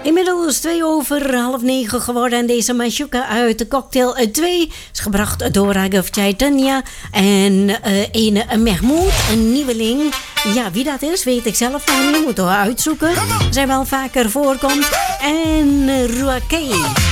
Inmiddels 9:02 geworden en deze Mashuka uit de cocktail 2 is gebracht door Raghav Chaitanya en een Mehmood, een nieuweling. Ja, wie dat is weet ik zelf nog niet, moeten we uitzoeken. Zij wel vaker voorkomt. En Ruakei.